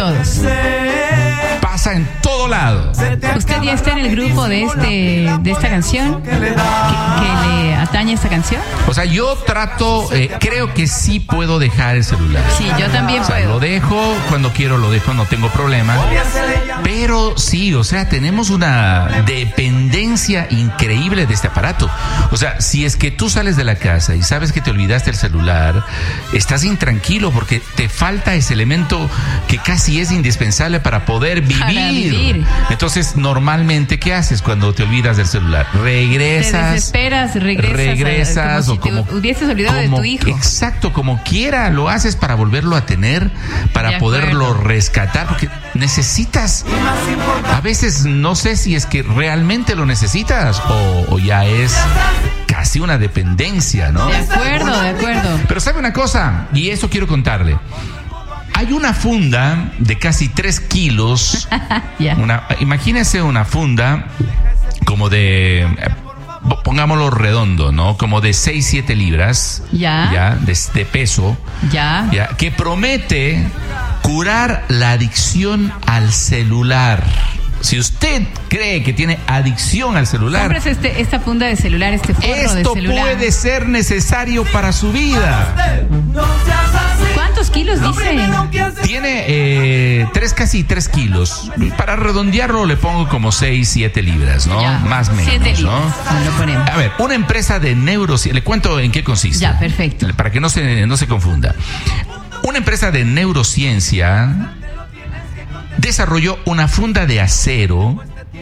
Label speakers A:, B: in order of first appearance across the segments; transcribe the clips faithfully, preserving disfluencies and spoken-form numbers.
A: todos.
B: Pasa en todo lado.
A: ¿Usted ya está en el grupo de este de esta canción? ¿Que, que le atañe esta canción?
B: O sea, yo trato, eh, creo que sí puedo dejar el celular.
A: Sí, yo también
B: o sea,
A: puedo.
B: Lo dejo, cuando quiero lo dejo, no tengo problema. Pero sí, o sea, tenemos una dependencia increíble de este aparato. O sea, si es que tú sales de la casa y sabes que te olvidaste el celular, estás intranquilo porque te falta ese elemento que casi es indispensable para poder vivir.
A: Para vivir.
B: Entonces, normalmente, ¿qué haces cuando te olvidas del celular? Regresas.
A: Te desesperas, regresas.
B: Regresas
A: a, como
B: o
A: si
B: como.
A: te hubieses olvidado
B: como,
A: de tu hijo.
B: Exacto, como quiera, lo haces para volverlo a tener, para
A: De
B: poderlo
A: acuerdo.
B: rescatar, porque necesitas. A veces no sé si es que realmente lo necesitas o, o ya es casi una dependencia, ¿no?
A: De acuerdo, de acuerdo.
B: Pero sabe una cosa, y eso quiero contarle. Hay una funda de casi tres kilos.
A: Ya.
B: Una, imagínese una funda como de, pongámoslo redondo, ¿no? Como de seis, siete libras.
A: Ya.
B: Ya, de, de peso.
A: Ya.
B: Ya, que promete curar la adicción al celular. Si usted cree que tiene adicción al celular,
A: Compres este, esta funda de celular, este forro de
B: esto
A: celular.
B: puede ser necesario para su vida.
A: ¿Cuántos kilos dice?
B: Tiene eh, tres, casi tres kilos. Para redondearlo le pongo como seis, siete libras, ¿no?
A: Ya.
B: Más o menos,
A: Siete libras.
B: ¿no?
A: Lo ponemos.
B: A ver, una empresa de neurociencia, le cuento en qué consiste.
A: Ya, perfecto.
B: Para que no se, no se confunda. Una empresa de neurociencia desarrolló una funda de acero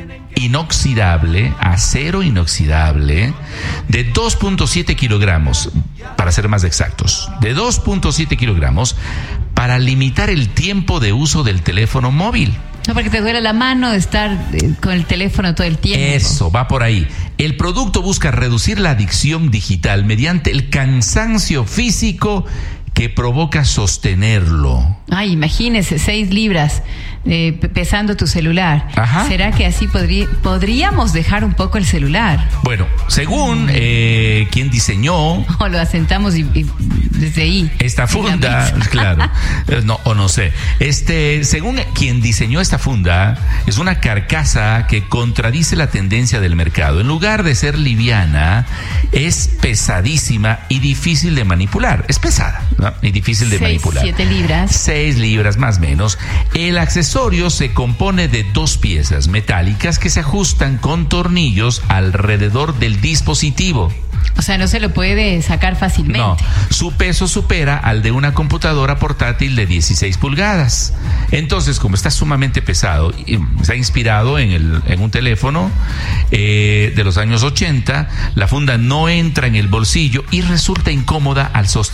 B: inoxidable, acero inoxidable, de dos punto siete kilogramos, para ser más exactos, de dos punto siete kilogramos, para limitar el tiempo de uso del teléfono móvil.
A: No, porque te duele la mano de estar eh, con el teléfono todo el tiempo.
B: Eso, va por ahí. El producto busca reducir la adicción digital mediante el cansancio físico que provoca sostenerlo.
A: Ay, imagínese, seis libras eh, pe- pesando tu celular.
B: Ajá.
A: ¿Será que así podrí- podríamos dejar un poco el celular?
B: Bueno, según eh, quien diseñó
A: O lo asentamos y, y desde ahí.
B: esta
A: en la
B: funda,
A: mesa.
B: claro, eh, no, o no sé. Este, según quien diseñó esta funda, es una carcasa que contradice la tendencia del mercado. En lugar de ser liviana, es pesadísima y difícil de manipular. Es pesada, ¿no? Y difícil de
A: Seis,
B: manipular.
A: siete libras.
B: Seis libras más o menos. El accesorio se compone de dos piezas metálicas que se ajustan con tornillos alrededor del dispositivo.
A: O sea, no se lo puede sacar fácilmente.
B: No, su peso supera al de una computadora portátil de dieciséis pulgadas. Entonces, como está sumamente pesado, y está inspirado en, el, en un teléfono eh, de los años ochenta, la funda no entra en el bolsillo y resulta incómoda al sostener.